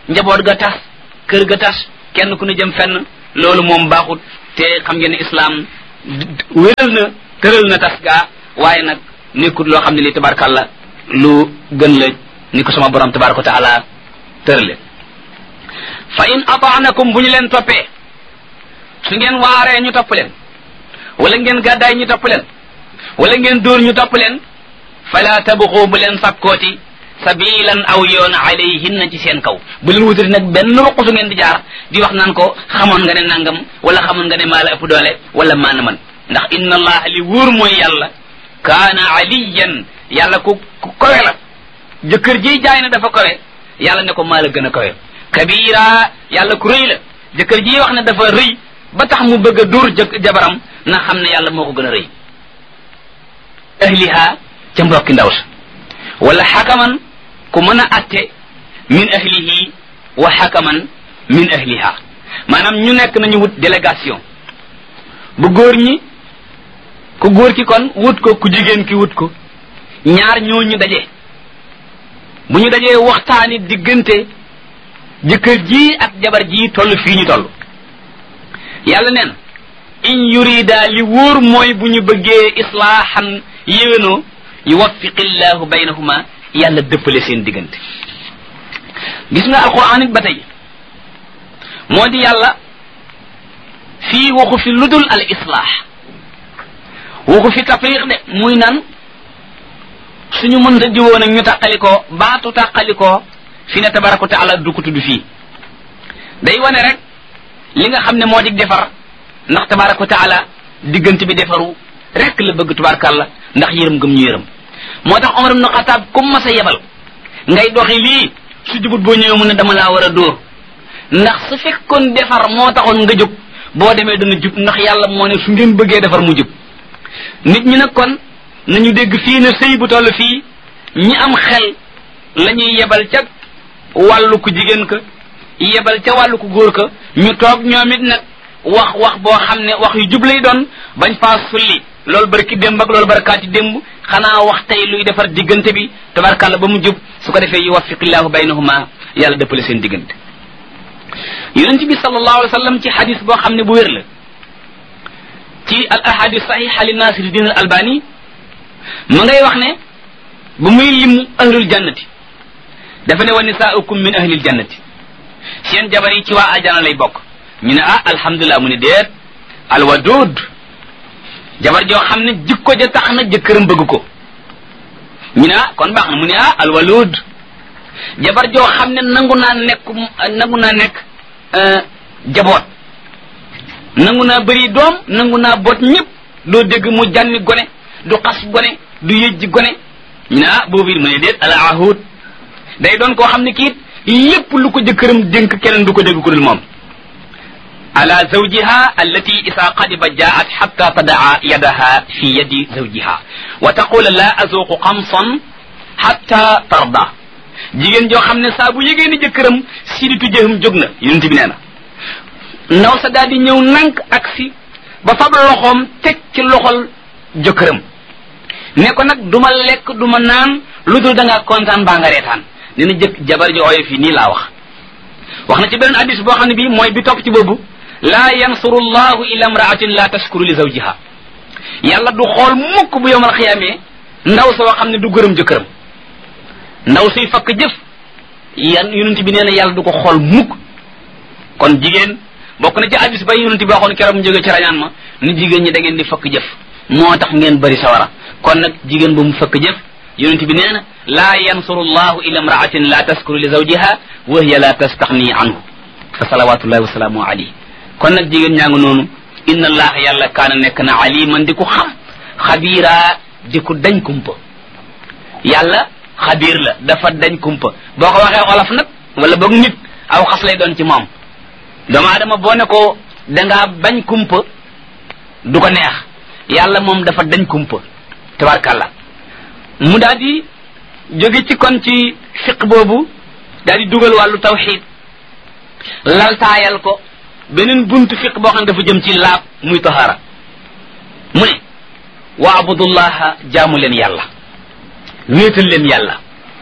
B: njaboot ga tas kër ga tas kenn ku ne jëm fenn loolu moom baaxut te xam ngeen ne islam wéral na tëral na tas gaa waaye nag nekkut loo xam ne li tabarkàlla lu gën la ni ko sama borom tabaraka wa taala tërale fa in ataanakum bu ñu leen toppee su ngeen waaree ñu topp leen wala ngeen gàddaay ñu topp leen wala ngeen dóor ñu topp leen fala tabxu bu leen sakkooti sabilan aw yoon alayhinna ci seen kaw bu leen wutati nag benn ruq su ngeen di jaar di wax naan ko xamoon nga ne nangam wala xamoon nga ne maa la ëpp doole wala maa na man ndax inna allah li wóor mooy yàlla kaana aliyan yàlla ku ku kowe la jëkkër ji jaay na dafa kowe yàlla ne ko maa la gën a kowe kabira yàlla ku rëy la jëkkër ji wax ne dafa rëy ba tax mu bëgg a dóor jëkk jabaram na xam ne yàlla moo ko gën a rëy ahliha ca mbokki ndaw sa wala xakaman ku mën a atte min ahlihi wa xakaman min ahliha maanaam ñu nekk nañu wut délégation bu góor ñi ku góor ki kon wut ko ku jigéen ki wut ko ñaar ñooñu daje bu ñu dajee waxtaani diggante jëkkër ji ak jabar ji toll fii ñu toll yàlla neen in yurida li wóor mooy bu ñu bëggee islaahan yéwénoo yuwaffiqillahu baynahuma yàlla dëppale seen diggante gis nga alquran it ba tey moo di yàlla fii waxu fi ludul al islaax waxu fi tafriq de muy nan suñu mënta diwoo nag ñu tàqalikoo baatu tàqalikoo fi ne tabaraka wa taala du ko tudd fii day wane rek li nga xam ne moo di defar ndax tabaraka wa taala diggante bi defaru rek la bëgg tubaarkàlla ndax yërëm gëm ñu yërëm moo tax Omar ibn Khattab comme ma sa yebal ngay doxi lii su jubut boo ñëwee mu ne dama laa war a dóor ndax su fekkoon defar moo taxoon nga jub boo demee dana jub ndax yàlla moo ne su ngeen bëggee defar mu jub nit ñi nag kon nañu dégg fii ne sëy bu toll fii ñi am xel la ñuy yebal ca wàllu ku jigéen ka yebal ca wàllu ku góor ka ñu toog ñoom it nag wax wax boo xam ne wax yu jub lay doon bañ faa sulli loolu barki démb ak loolu barkaati démb xanaa wax tey luy defar diggante bi tabarkàlla ba mu jub su ko defee yuwaffiqillahu baynahuma yàlla dëppale seen diggante yonent bi sallallahu alayhi wa sallam ci xadis boo xam ne bu wér la ci al ahadis saxixa li Nasiruddin al Albani ma ngay wax ne bu muy lim ahlul jannati dafa ne wa nisaaukum min ahlil jannati seen jabar yi ci waa ajana lay bokk ñu ne ah alhamdulilah mu ne déet alwadud jabar joo xam ne jikko ja tax na jëkkëram bëgg ko ñu ne ah kon baax na mu ne ah alwalud jabar joo xam ne nangu naa nekk nangu naa nekk jaboot nangu naa bëri doom nangu naa boot ñëpp doo dégg mu jànni gone du xas gone du yëjji gone ñu ne ah boobu it mu ne déet al ahud day doon koo xam ne kiit lépp lu ko jëkkëram dénk keneen du ko dégg ku dul moom ala zawjiha allati isa qadiba jaat xatta tadaa yadaha fi yadi zawjiha wa taqula la azuqu xamsan xatta tarda jigéen joo xam ne saa bu yégée ni jëkkëram siditu jëxam jóg na yonent bi nee na ndaw sa daal di ñëw nank ak si ba fab loxoom teg ci loxol jëkkëram ne ko nag du ma lekk du ma naan lu dul da ngaa kontaan baa nga reetaan nee na jëkk jabar ji ooyo fii nii laa wax wax na ci beneen hadis boo xam ne bii mooy bi topp ci boobu laa yansuru llahu ila imraatin la tashkuru li zawjiha yàlla du xool mukk bu yowmal xiyaamee ndaw soo xam ne du gërëm jëkkëram ndaw suy fakk jëf yan yonent bi nee na yàlla du ko xool mukk kon jigéen bokk na ci hadis ba yonent bi waxoon keroog mu jóge ci rañaan ma ni jigéen ñi da ngeen di fakk jëf moo tax ngeen bëri sawara kon nag jigéen ba mu fakk jëf yonent bi nee na laa yansuru llahu ila imraatin la taskuru li zawjiha wa hiya la tastaxni anhu fa salawatullahi wa salaamu alayhi kon nag jigéen ñaa ngi noonu inna allaha yàlla kaana nekk na aliman di ko xam xabiira di ko dañ kumpa yàlla xabiir la dafa dañ kumpa boo ko waxee olof nag wala boog nit aw xas lay doon ci moom doomu aadama boo ne ko dangaa bañ kumpa du ko neex yàlla moom dafa dañ kumpa tabarkàlla mu daal di jóge ci kon ci fiq boobu daal di dugal wàllu tawxid laltaayal ko beneen buntu fiq boo xam ne dafa jëm ci laab muy tahara mu ne wa abudullaha jaamu leen yàlla wéetal leen yàlla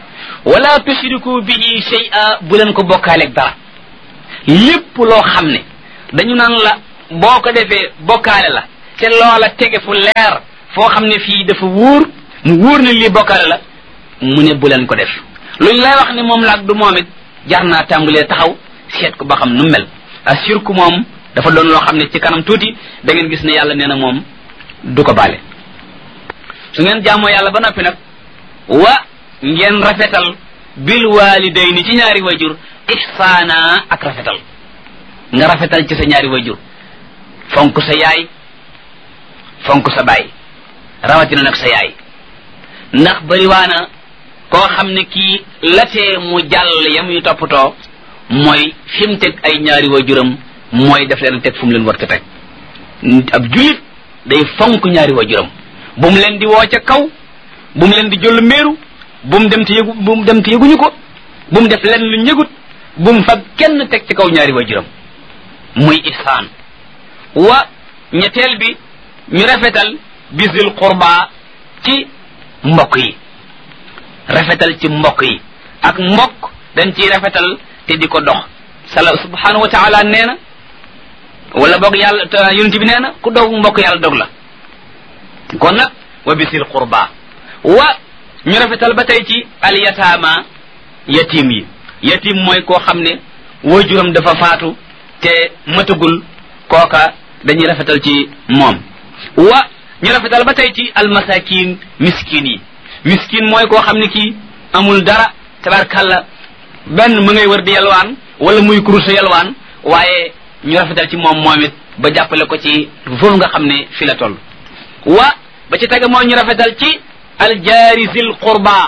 B: wala tushriku bihi shay'a bu leen ko bokkaaleeg dara lépp loo xam ne dañu naan la boo ko defee bokkaale la te loola tege fu leer foo xam ne fii dafa wóor mu wóor ne lii bokkaale la mu ne bu leen ko def luñ lay wax ne moom la ak du moom it jar naa tàmbalee taxaw seet ko ba xam nu mel ashirku moom dafa doon loo xam ne ci kanam tuuti da ngeen gis ne yàlla nee na moom du ko baale su ngeen jaamoo yàlla ba noppi nag wa ngeen rafetal bil walidayni ci ñaari wayjur ihsaana ak rafetal nga rafetal ci sa ñaari wayjur fonk sa yaay fonk sa baay rawatina nag sa yaay ndax bariwaana koo xam ne kii latee mu jàll yam yu toppatoo mooy fi mu teg ay ñaari wayjuram mooy def leen teg fu mu leen war a teg ab julit day fonk ñaari wayjuram bu mu leen di woo ca kaw bu mu leen di jël meeru bu mu dem te yëgu bu mu dem te yëguñu ko bu mu def leen lu ñëgut bu mu fab kenn teg ci kaw ñaari wayjuram muy ihsaan wa ñetteel bi ñu rafetal bisil qurba ci mbokk yi rafetal ci mbokk yi ak mbokk dañ ciy rafetal te di ko dox sala subhanahu wa taala nee na wala boog yàlla yonent bi nee na ku dog mbokk yàlla dog la kon nag wa bisil qurba wa ñu rafetal ba tey ci al yataama yatim yi yatim mooy koo xam ne waajuram dafa faatu te matagul kooka dañuy rafetal ci moom wa ñu rafetal ba tey ci al masakin miskin yi miskin mooy koo xam ne kii amul dara tabarkalla benn mu ngay wër di yalwaan wala muy kurus yalwaan waaye ñu rafetal ci moom moom it ba jàppale ko ci foofu nga xam ne fi la toll wa ba ci tege mooy ñu rafetal ci aljaari zil qurba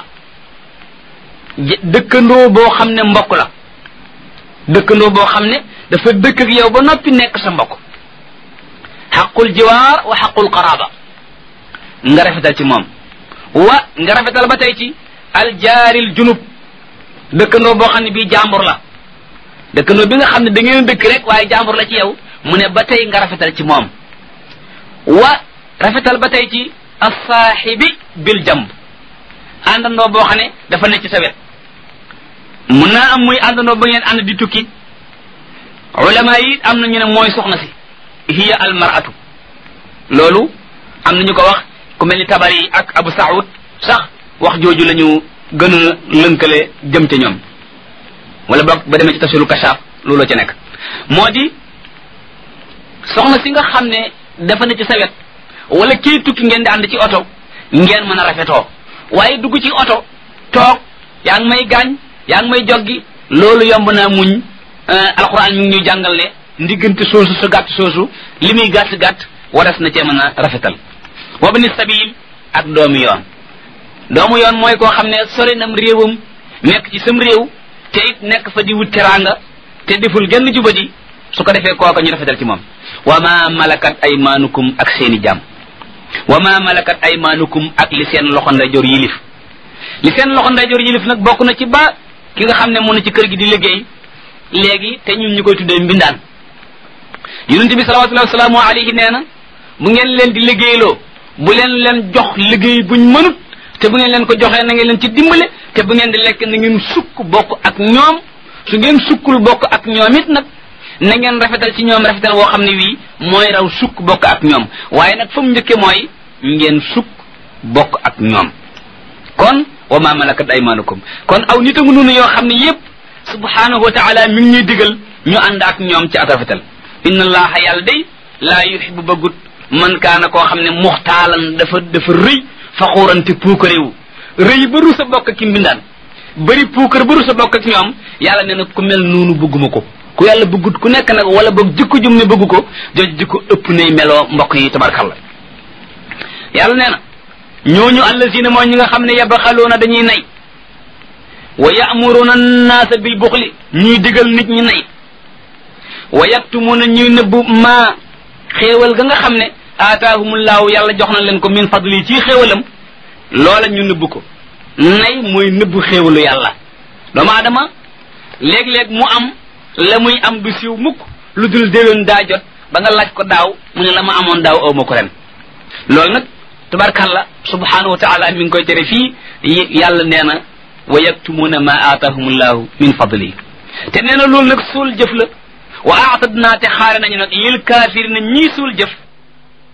B: dëkkandoo boo xam ne mbokk la dëkkandoo boo xam ne dafa dëkk ak yow ba noppi nekk sa mbokk xaqul jiwaar wa xaqul qaraba nga rafetal ci moom wa nga rafetal ba tey ci aljaaril junub dëkkandoo boo xam ne bii jàmbur la dëkkandoo bi nga xam ne da ngeen dëkk rek waaye jàmbur la ci yow mu ne ba tey nga rafetal ci moom wa rafetal ba tey ci assaaxibi bil jamb àndandoo boo xam ne dafa nekk ci sa wet mun naa am muy àndandoo ba ngeen ànd di tukki ulama yi am na ñu ne mooy soxna si hiya al mar'atu loolu am na ñu ko wax ku mel ni Tabari ak Abu Saoud sax wax jooju la ñu gën a lënkale jëm ca ñoom wala boog ba demee ci tafsiru Kashaaf looloo ca nekk moo di soxna si nga xam ne dafa ne ci sa wet wala kii tukki ngeen di ànd ci oto ngeen mën a rafetoo waaye dugg ci oto toog yaa ngi may gaañ yaa ngi may joggi loolu yomb naa muñ alquran mi ngi ñuy jàngal ne ndiggante soosu sa gàtt soosu li muy gàtt gàtt waras na cee mën a rafetal wabni sabil ak doomu yoon doomu yoon mooy koo xam ne sori nam réewam nekk ci sam réew te it nekk fa di wut teraanga te deful genn jubadi su ko defee kooka ñu rafetal ci moom wa ma malakat aymaanukum ak seeni jaam wa ma malakat aymaanukum ak li seen loxo ndeyjoor yilif li seen loxo ndeyjoor yilif nag bokk na ci ba ki nga xam ne mu na ci kër gi di liggéey léegi te ñun ñu koy tuddee mbindaan yonent bi salawatullahi wasalaamu alayhi nee na bu ngeen leen di liggéeyloo bu leen leen jox liggéey buñ mënut te bu ngeen leen ko joxee na ngeen leen ci dimbale te bu ngeen di lekk na ngeen sukk bokk ak ñoom su ngeen sukkul bokk ak ñoom it nag na ngeen rafetal ci ñoom rafetal woo xam ne wii mooy raw sukk bokk ak ñoom waaye nag fa mu njëkke mooy ngeen sukk bokk ak ñoom kon wa ma malakat aymanukum kon aw nit a ngi noonu yoo xam ne yépp subhanahu wa taala mi ngi ñuy digal ñu ànd ak ñoom ci ak rafetal inna allaha yàlla day laa yuhibbu bëggut man kaana koo xam ne muxtaalan dafa dafa rëy faxuurante puukaréewu rëy ba rusa bokk ki mbindaan bëri puukar ba rusa bokk ak ñoom yàlla nee na ku mel noonu bëgguma ko ku yàlla bëggut ku nekk nag wala boog jikko jum ne bëgg ko jooju jikko ëpp nay meloo mbokk yi tabarkalla yàlla nee na ñooñu allazina mooy ñi nga xam ne yabxaluuna dañuy nay wa ya'muruna an-naasa bil buxli ñuy digal nit ñi nay wa yaktumuuna ñuy nëbbu maa xéewal ga nga xam ne aataahumullaahu yàlla jox na leen ko min fadli ci xéewalam loola ñu nëbbu ko nay mooy nëbbu xéewalu yàlla doomu aadama léeg-léeg mu am la muy am du siiw mukk lu dul déwén daa jot ba nga laaj ko daaw mu ne la ma amoon daaw aw ma ko ren loolu nag tabarkalla subhanahu wa taala mi ngi koy tere fii yàlla nee na wa yaktumuna ma aatahum allahu min fadli te nee na loolu nag suul jëf la wa aatadnaa te xaare nañu nag lil kaafirina ñii suul jëf